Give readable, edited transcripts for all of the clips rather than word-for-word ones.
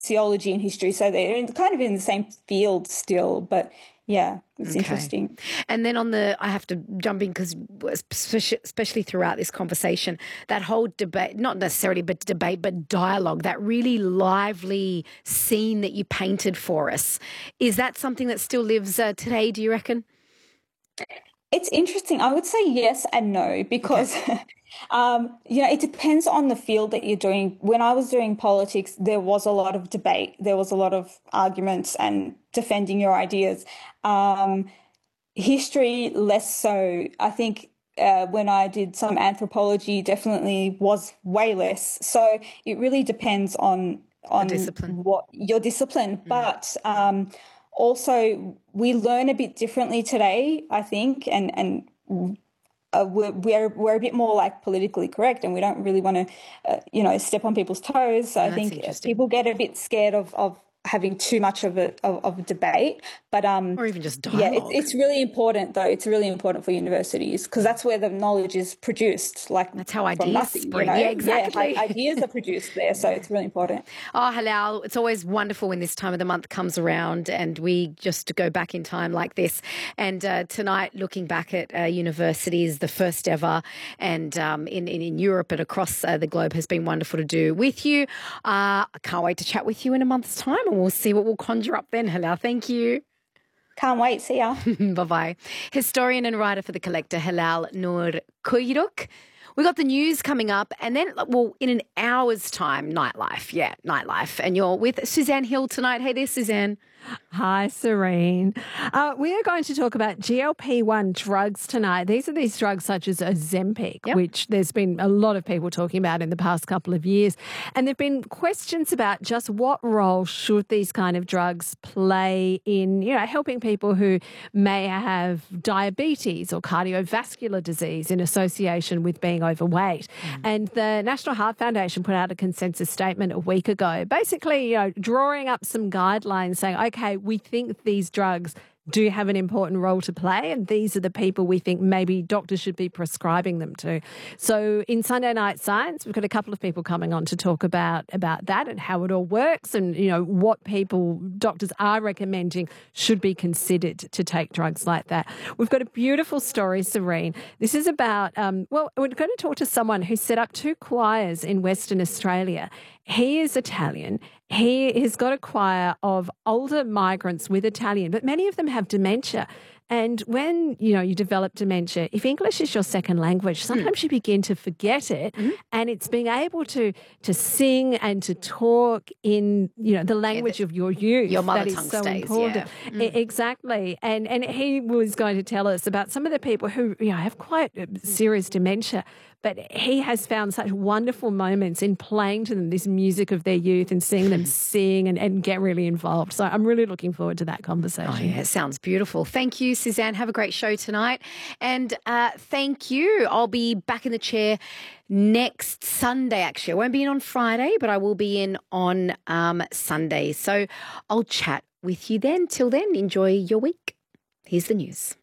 sociology and history, so they're kind of in the same field still, but yeah, it's interesting. And then I have to jump in because especially throughout this conversation, that whole debate, not necessarily but debate, but dialogue, that really lively scene that you painted for us, is that something that still lives today, do you reckon? It's interesting. I would say yes and no, because it depends on the field that you're doing. When I was doing politics, there was a lot of debate. There was a lot of arguments and defending your ideas. History, less so. I think when I did some anthropology, definitely was way less. So it really depends on discipline. What your discipline. But also, we learn a bit differently today, I think, and we're a bit more like politically correct, and we don't really want to, step on people's toes. So I think people get a bit scared of having too much of a debate, but or even just dialogue. It's really important though. It's really important for universities because that's where the knowledge is produced. Like that's how ideas spring. Yeah, exactly. Ideas are produced there, so it's really important. Oh, Halal, it's always wonderful when this time of the month comes around and we just go back in time like this. And tonight, looking back at universities, the first ever, and in Europe and across the globe has been wonderful to do with you. I can't wait to chat with you in a month's time. We'll see what we'll conjure up then, Halal. Thank you. Can't wait. See ya. Bye-bye. Historian and writer for The Collector, Halal Noor Kuyruk. We got the news coming up and then, in an hour's time, nightlife. Yeah, nightlife. And you're with Suzanne Hill tonight. Hey there, Suzanne. Hi, Serene. We are going to talk about GLP-1 drugs tonight. These are these drugs such as Ozempic, which there's been a lot of people talking about in the past couple of years. And there have been questions about just what role should these kind of drugs play in, helping people who may have diabetes or cardiovascular disease in association with being overweight. And the National Heart Foundation put out a consensus statement a week ago, basically, drawing up some guidelines saying, okay, we think these drugs do have an important role to play, and these are the people we think maybe doctors should be prescribing them to. So in Sunday Night Science, we've got a couple of people coming on to talk about that and how it all works and, what doctors are recommending should be considered to take drugs like that. We've got a beautiful story, Serene. This is about, we're going to talk to someone who set up 2 choirs in Western Australia. He is Italian. He has got a choir of older migrants with Italian, but many of them have dementia. And when, you develop dementia, if English is your second language, sometimes you begin to forget it. And it's being able to sing and to talk in, the language of your youth. Your mother that tongue is so stays, important. yeah. Exactly. And he was going to tell us about some of the people who, have quite serious dementia. But he has found such wonderful moments in playing to them this music of their youth and seeing them sing and get really involved. So I'm really looking forward to that conversation. Oh, yeah, it sounds beautiful. Thank you, Suzanne. Have a great show tonight. And thank you. I'll be back in the chair next Sunday, actually. I won't be in on Friday, but I will be in on Sunday. So I'll chat with you then. Till then, enjoy your week. Here's the news.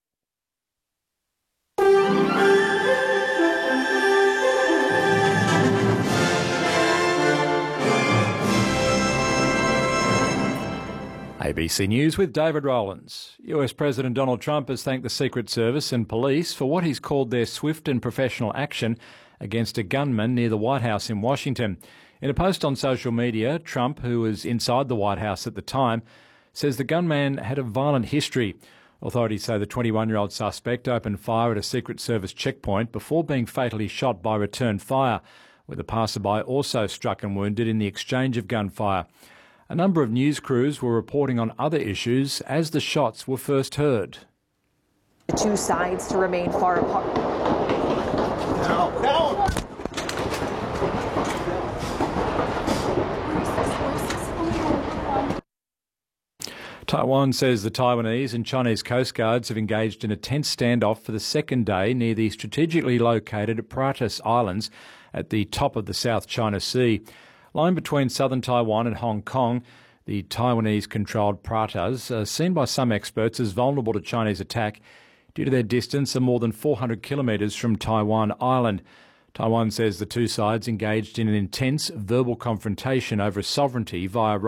ABC News with David Rowlands. US President Donald Trump has thanked the Secret Service and police for what he's called their swift and professional action against a gunman near the White House in Washington. In a post on social media, Trump, who was inside the White House at the time, says the gunman had a violent history. Authorities say the 21-year-old suspect opened fire at a Secret Service checkpoint before being fatally shot by return fire, with a passerby also struck and wounded in the exchange of gunfire. A number of news crews were reporting on other issues as the shots were first heard. The 2 sides to remain far apart. Taiwan says the Taiwanese and Chinese Coast Guards have engaged in a tense standoff for the second day near the strategically located Pratas Islands at the top of the South China Sea. Lying between southern Taiwan and Hong Kong, the Taiwanese-controlled Pratas are seen by some experts as vulnerable to Chinese attack due to their distance of more than 400 kilometres from Taiwan Island. Taiwan says the two sides engaged in an intense verbal confrontation over sovereignty via